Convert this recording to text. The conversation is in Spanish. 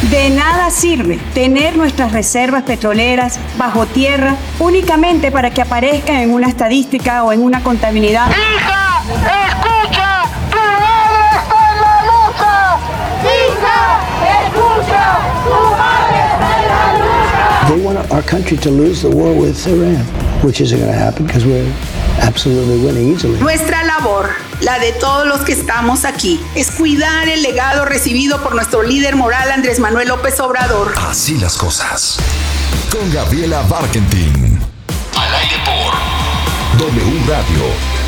De nada sirve tener nuestras reservas petroleras bajo tierra únicamente para que aparezcan en una estadística o en una contabilidad. ¡Hija, escucha! ¡Tu madre está en la lucha! ¡Hija, escucha! ¡Tu madre está en la lucha! They want our country to lose the war with Iran, which isn't going to happen because we're absolutely winning easily. Nuestra labor, la de todos los que estamos aquí, es cuidar el legado recibido por nuestro líder moral Andrés Manuel López Obrador. Así las cosas. Con Gabriela Barkentin. Al aire por W Radio